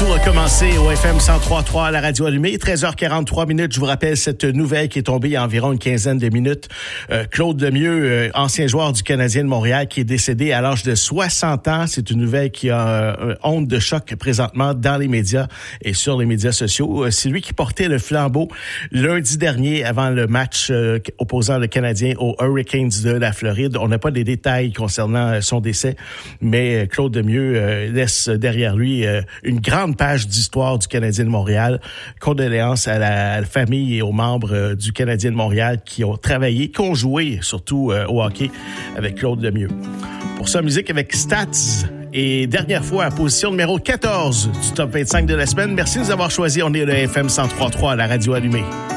tout recommencer au FM 103.3 à la radio allumée. 13h43 minutes. Je vous rappelle cette nouvelle qui est tombée il y a environ une quinzaine de minutes. Claude Lemieux, ancien joueur du Canadien de Montréal, qui est décédé à l'âge de 60 ans. C'est une nouvelle qui a honte de choc présentement dans les médias et sur les médias sociaux. C'est lui qui portait le flambeau lundi dernier avant le match opposant le Canadien aux Hurricanes de la Floride. On n'a pas des détails concernant son décès, mais Claude Lemieux laisse derrière lui une grande page d'histoire du Canadien de Montréal. Condoléances à la famille et aux membres du Canadien de Montréal qui ont travaillé, qui ont joué surtout au hockey avec Claude Lemieux. Pour ça, musique avec Stats et dernière fois à position numéro 14 du top 25 de la semaine. Merci de nous avoir choisis. On est le FM 103.3 à la radio allumée.